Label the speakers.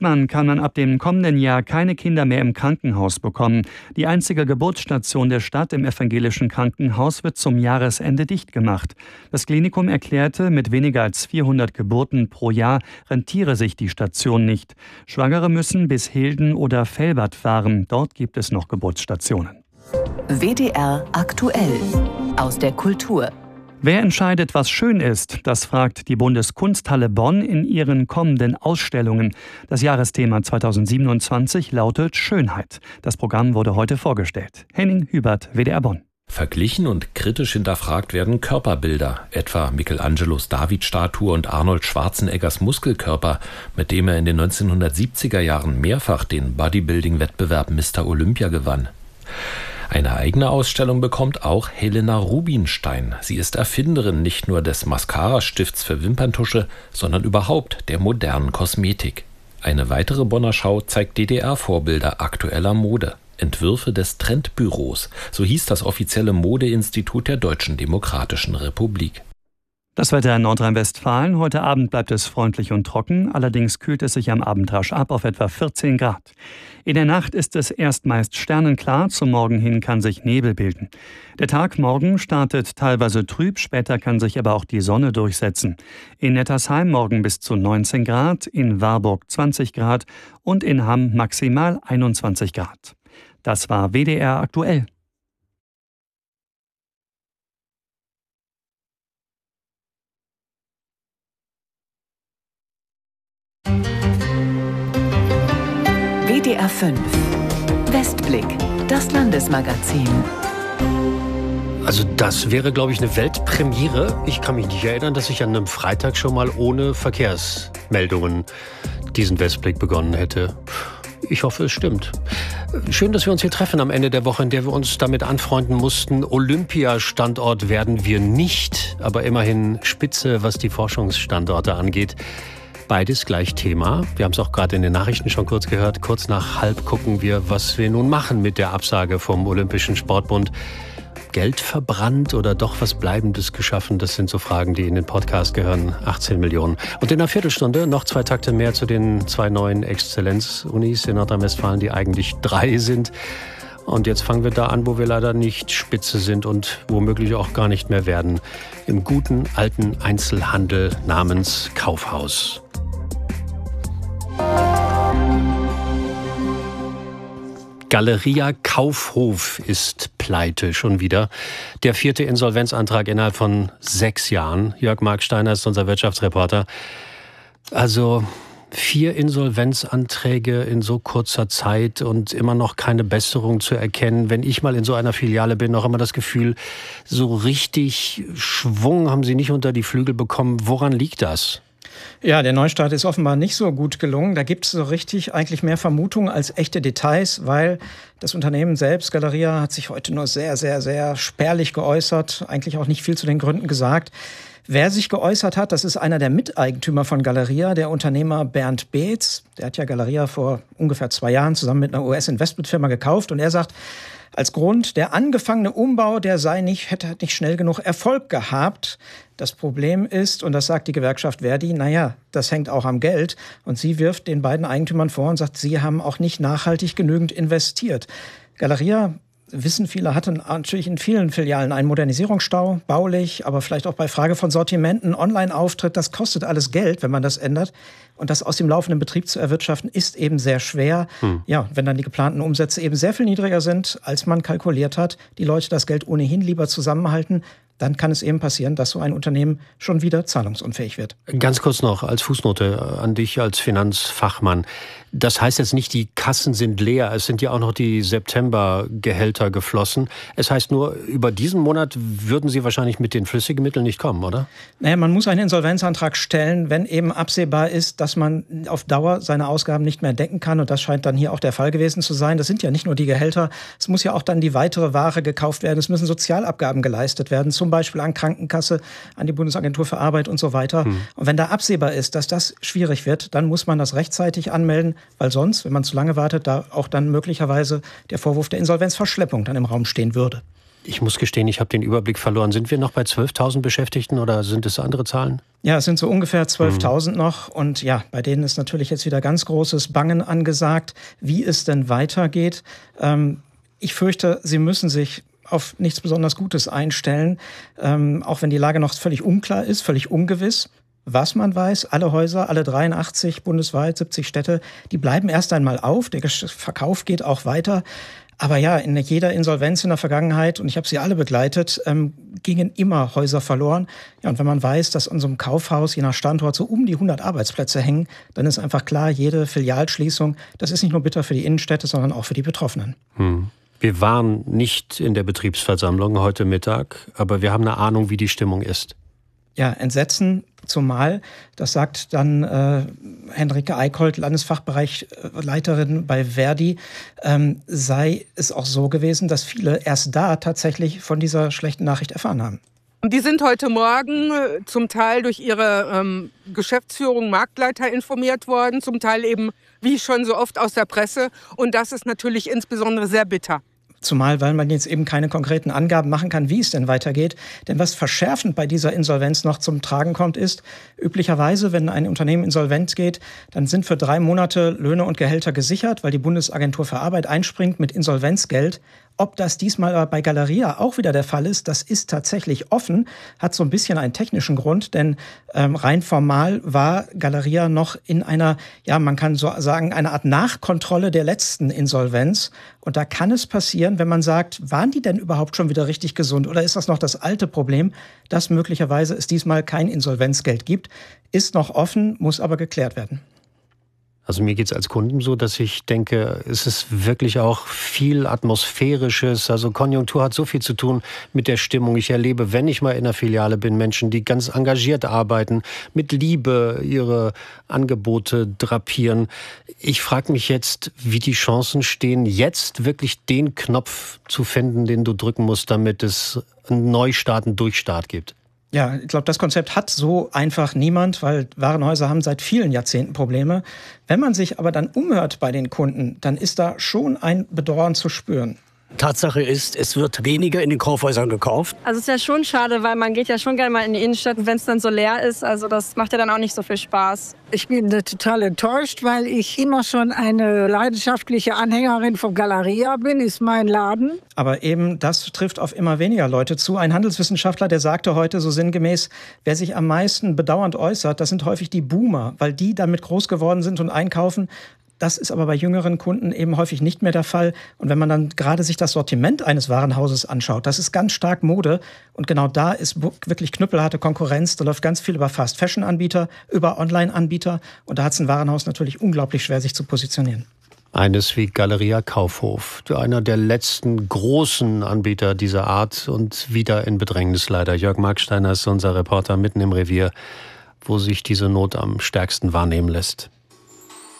Speaker 1: Wittmann kann man ab dem kommenden Jahr keine Kinder mehr im Krankenhaus bekommen. Die einzige Geburtsstation der Stadt im evangelischen Krankenhaus wird zum Jahresende dicht gemacht. Das Klinikum erklärte, mit weniger als 400 Geburten pro Jahr rentiere sich die Station nicht. Schwangere müssen bis Hilden oder Velbert fahren. Dort gibt es noch Geburtsstationen.
Speaker 2: WDR aktuell aus der Kultur.
Speaker 1: Wer entscheidet, was schön ist? Das fragt die Bundeskunsthalle Bonn in ihren kommenden Ausstellungen. Das Jahresthema 2027 lautet Schönheit. Das Programm wurde heute vorgestellt. Henning Hubert, WDR Bonn.
Speaker 3: Verglichen und kritisch hinterfragt werden Körperbilder, etwa Michelangelos Davidstatue und Arnold Schwarzeneggers Muskelkörper, mit dem er in den 1970er Jahren mehrfach den Bodybuilding-Wettbewerb Mr. Olympia gewann. Eine eigene Ausstellung bekommt auch Helena Rubinstein. Sie ist Erfinderin nicht nur des Mascara-Stifts für Wimperntusche, sondern überhaupt der modernen Kosmetik. Eine weitere Bonner Schau zeigt DDR-Vorbilder aktueller Mode. Entwürfe des Trendbüros, so hieß das offizielle Modeinstitut der Deutschen Demokratischen Republik.
Speaker 1: Das Wetter in Nordrhein-Westfalen. Heute Abend bleibt es freundlich und trocken. Allerdings kühlt es sich am Abend rasch ab auf etwa 14 Grad. In der Nacht ist es erst meist sternenklar. Zum Morgen hin kann sich Nebel bilden. Der Tag morgen startet teilweise trüb. Später kann sich aber auch die Sonne durchsetzen. In Nettersheim morgen bis zu 19 Grad, in Warburg 20 Grad und in Hamm maximal 21 Grad. Das war WDR aktuell.
Speaker 2: WDR 5 Westblick, das Landesmagazin.
Speaker 4: Also das wäre, glaube ich, eine Weltpremiere. Ich kann mich nicht erinnern, dass ich an einem Freitag schon mal ohne Verkehrsmeldungen diesen Westblick begonnen hätte. Ich hoffe, es stimmt. Schön, dass wir uns hier treffen am Ende der Woche, in der wir uns damit anfreunden mussten. Olympiastandort werden wir nicht, aber immerhin Spitze, was die Forschungsstandorte angeht. Beides gleich Thema. Wir haben es auch gerade in den Nachrichten schon kurz gehört. Kurz nach 12 gucken wir, was wir nun machen mit der Absage vom Olympischen Sportbund. Geld verbrannt oder doch was Bleibendes geschaffen? Das sind so Fragen, die in den Podcast gehören. 18 Millionen. Und in einer Viertelstunde noch 2 Takte mehr zu den 2 neuen Exzellenzunis in Nordrhein-Westfalen, die eigentlich 3 sind. Und jetzt fangen wir da an, wo wir leider nicht Spitze sind und womöglich auch gar nicht mehr werden. Im guten alten Einzelhandel namens Kaufhaus. Galeria Kaufhof ist pleite, schon wieder. Der 4. Insolvenzantrag innerhalb von 6 Jahren. Jörg Marksteiner ist unser Wirtschaftsreporter. Also 4 Insolvenzanträge in so kurzer Zeit und immer noch keine Besserung zu erkennen. Wenn ich mal in so einer Filiale bin, noch immer das Gefühl, so richtig Schwung haben sie nicht unter die Flügel bekommen. Woran liegt das?
Speaker 5: Ja, der Neustart ist offenbar nicht so gut gelungen. Da gibt es so richtig eigentlich mehr Vermutungen als echte Details, weil das Unternehmen selbst, Galeria, hat sich heute nur sehr, sehr, sehr spärlich geäußert, eigentlich auch nicht viel zu den Gründen gesagt. Wer sich geäußert hat, das ist einer der Miteigentümer von Galeria, der Unternehmer Bernd Beetz. Der hat ja Galeria vor ungefähr 2 Jahren zusammen mit einer US-Investmentfirma gekauft. Und er sagt, als Grund, der angefangene Umbau, der hätte nicht schnell genug Erfolg gehabt. Das Problem ist, und das sagt die Gewerkschaft Verdi, naja, das hängt auch am Geld. Und sie wirft den beiden Eigentümern vor und sagt, sie haben auch nicht nachhaltig genügend investiert. Galeria, wissen viele, hatte natürlich in vielen Filialen einen Modernisierungsstau, baulich, aber vielleicht auch bei Frage von Sortimenten, Online-Auftritt. Das kostet alles Geld, wenn man das ändert. Und das aus dem laufenden Betrieb zu erwirtschaften, ist eben sehr schwer. Ja, wenn dann die geplanten Umsätze eben sehr viel niedriger sind, als man kalkuliert hat, die Leute das Geld ohnehin lieber zusammenhalten, dann kann es eben passieren, dass so ein Unternehmen schon wieder zahlungsunfähig wird.
Speaker 4: Ganz kurz noch als Fußnote an dich als Finanzfachmann. Das heißt jetzt nicht, die Kassen sind leer. Es sind ja auch noch die Septembergehälter geflossen. Es heißt nur, über diesen Monat würden Sie wahrscheinlich mit den flüssigen Mitteln nicht kommen, oder?
Speaker 5: Naja, man muss einen Insolvenzantrag stellen, wenn eben absehbar ist, dass man auf Dauer seine Ausgaben nicht mehr decken kann. Und das scheint dann hier auch der Fall gewesen zu sein. Das sind ja nicht nur die Gehälter. Es muss ja auch dann die weitere Ware gekauft werden. Es müssen Sozialabgaben geleistet werden, zum Beispiel an Krankenkasse, an die Bundesagentur für Arbeit und so weiter. Und wenn da absehbar ist, dass das schwierig wird, dann muss man das rechtzeitig anmelden, weil sonst, wenn man zu lange wartet, da auch dann möglicherweise der Vorwurf der Insolvenzverschleppung dann im Raum stehen würde.
Speaker 4: Ich muss gestehen, ich habe den Überblick verloren. Sind wir noch bei 12.000 Beschäftigten oder sind es andere Zahlen?
Speaker 5: Ja, es sind so ungefähr 12.000 noch. Und ja, bei denen ist natürlich jetzt wieder ganz großes Bangen angesagt, wie es denn weitergeht. Ich fürchte, sie müssen sich auf nichts besonders Gutes einstellen, auch wenn die Lage noch völlig unklar ist, völlig ungewiss. Was man weiß, alle Häuser, alle 83 bundesweit, 70 Städte, die bleiben erst einmal auf. Der Verkauf geht auch weiter. Aber ja, in jeder Insolvenz in der Vergangenheit, und ich habe sie alle begleitet, gingen immer Häuser verloren. Ja, und wenn man weiß, dass an so einem Kaufhaus je nach Standort so um die 100 Arbeitsplätze hängen, dann ist einfach klar, jede Filialschließung, das ist nicht nur bitter für die Innenstädte, sondern auch für die Betroffenen.
Speaker 4: Wir waren nicht in der Betriebsversammlung heute Mittag, aber wir haben eine Ahnung, wie die Stimmung ist.
Speaker 5: Ja, Entsetzen, zumal, das sagt dann Henrike Eickholt, Landesfachbereichleiterin bei Verdi, sei es auch so gewesen, dass viele erst da tatsächlich von dieser schlechten Nachricht erfahren haben.
Speaker 6: Die sind heute Morgen zum Teil durch ihre Geschäftsführung, Marktleiter informiert worden, zum Teil eben, wie schon so oft, aus der Presse. Und das ist natürlich insbesondere sehr bitter.
Speaker 5: Zumal, weil man jetzt eben keine konkreten Angaben machen kann, wie es denn weitergeht. Denn was verschärfend bei dieser Insolvenz noch zum Tragen kommt, ist, üblicherweise, wenn ein Unternehmen insolvent geht, dann sind für 3 Monate Löhne und Gehälter gesichert, weil die Bundesagentur für Arbeit einspringt mit Insolvenzgeld. Ob das diesmal aber bei Galeria auch wieder der Fall ist, das ist tatsächlich offen, hat so ein bisschen einen technischen Grund, denn rein formal war Galeria noch in einer, ja, man kann so sagen, eine Art Nachkontrolle der letzten Insolvenz. Und da kann es passieren, wenn man sagt, waren die denn überhaupt schon wieder richtig gesund oder ist das noch das alte Problem, dass möglicherweise es diesmal kein Insolvenzgeld gibt, ist noch offen, muss aber geklärt werden.
Speaker 4: Also mir geht es als Kunden so, dass ich denke, es ist wirklich auch viel Atmosphärisches. Also Konjunktur hat so viel zu tun mit der Stimmung. Ich erlebe, wenn ich mal in der Filiale bin, Menschen, die ganz engagiert arbeiten, mit Liebe ihre Angebote drapieren. Ich frage mich jetzt, wie die Chancen stehen, jetzt wirklich den Knopf zu finden, den du drücken musst, damit es einen Neustart, einen Durchstart gibt.
Speaker 5: Ja, ich glaube, das Konzept hat so einfach niemand, weil Warenhäuser haben seit vielen Jahrzehnten Probleme. Wenn man sich aber dann umhört bei den Kunden, dann ist da schon ein Bedauern zu spüren.
Speaker 7: Tatsache ist, es wird weniger in den Kaufhäusern gekauft.
Speaker 8: Also es ist ja schon schade, weil man geht ja schon gerne mal in die Innenstadt, wenn es dann so leer ist. Also das macht ja dann auch nicht so viel Spaß.
Speaker 9: Ich bin total enttäuscht, weil ich immer schon eine leidenschaftliche Anhängerin von Galeria bin, ist mein Laden.
Speaker 5: Aber eben das trifft auf immer weniger Leute zu. Ein Handelswissenschaftler, der sagte heute so sinngemäß, wer sich am meisten bedauernd äußert, das sind häufig die Boomer, weil die damit groß geworden sind und einkaufen. Das ist aber bei jüngeren Kunden eben häufig nicht mehr der Fall. Und wenn man dann gerade sich das Sortiment eines Warenhauses anschaut, das ist ganz stark Mode. Und genau da ist wirklich knüppelharte Konkurrenz. Da läuft ganz viel über Fast-Fashion-Anbieter, über Online-Anbieter. Und da hat es ein Warenhaus natürlich unglaublich schwer, sich zu positionieren.
Speaker 4: Eines wie Galeria Kaufhof, einer der letzten großen Anbieter dieser Art und wieder in Bedrängnis leider. Jörg Marksteiner ist unser Reporter mitten im Revier, wo sich diese Not am stärksten wahrnehmen lässt.